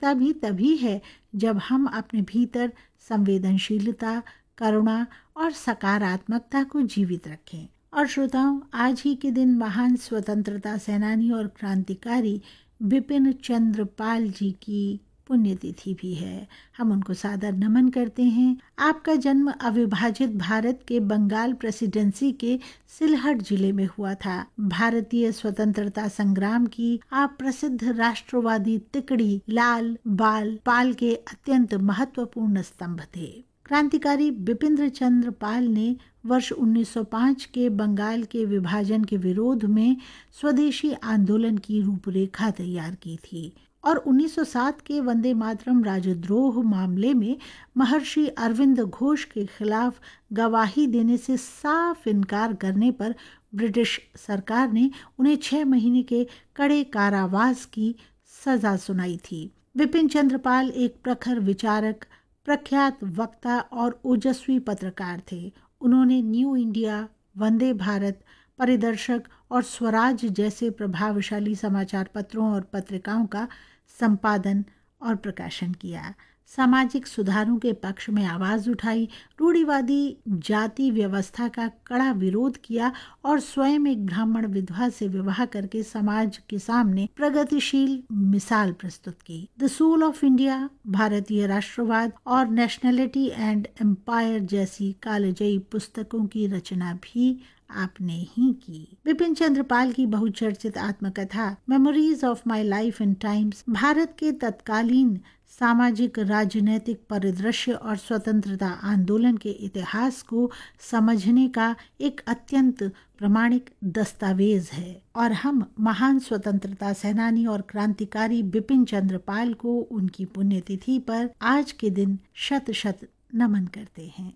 सकता भी तभी है जब हम अपने भीतर संवेदनशीलता, करुणा और सकारात्मकता को जीवित रखें। और श्रोताओं, आज ही के दिन महान स्वतंत्रता सेनानी और क्रांतिकारी बिपिन चंद्र पाल जी की पुण्यतिथि भी है। हम उनको सादर नमन करते हैं। आपका जन्म अविभाजित भारत के बंगाल प्रेसिडेंसी के सिलहट जिले में हुआ था। भारतीय स्वतंत्रता संग्राम की आप प्रसिद्ध राष्ट्रवादी तिकड़ी लाल बाल पाल के अत्यंत महत्वपूर्ण स्तंभ थे। क्रांतिकारी बिपिन चंद्र पाल ने वर्ष 1905 के बंगाल के विभाजन के विरोध में स्वदेशी आंदोलन की रूपरेखा तैयार की थी और 1907 के वंदे मातरम राजद्रोह मामले में महर्षि अरविंद घोष के खिलाफ गवाही देने से साफ इनकार करने पर ब्रिटिश सरकार ने उन्हें 6 महीने के कड़े कारावास की सजा सुनाई थी। बिपिन चंद्र पाल एक प्रखर विचारक, प्रख्यात वक्ता और ओजस्वी पत्रकार थे। उन्होंने न्यू इंडिया, वंदे भारत, परिदर्शक और स्वराज जैसे प्रभावशाली समाचार पत्रों और पत्रिकाओं का संपादन और प्रकाशन किया। सामाजिक सुधारों के पक्ष में आवाज उठाई, रूढ़िवादी जाति व्यवस्था का कड़ा विरोध किया और स्वयं एक ब्राह्मण विधवा से विवाह करके समाज के सामने प्रगतिशील मिसाल प्रस्तुत की। द सोल ऑफ इंडिया, भारतीय राष्ट्रवाद और नेशनलिटी एंड एम्पायर जैसी कालजयी पुस्तकों की रचना भी आपने ही की। बिपिन चंद्र पाल की बहुचर्चित आत्मकथा memories of my life in times Bharat के तत्कालीन सामाजिक राजनीतिक परिदृश्य और स्वतंत्रता आंदोलन के इतिहास को समझने का एक अत्यंत प्रामाणिक दस्तावेज है और हम महान स्वतंत्रता सेनानी और क्रांतिकारी बिपिन चंद्र पाल को उनकी पुण्यतिथि पर आज के दिन शत शत नमन करते हैं।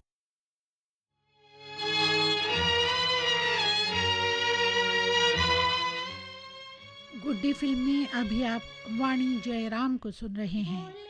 गुड्डी फिल्म में अभी आप वाणी जयराम को सुन रहे हैं।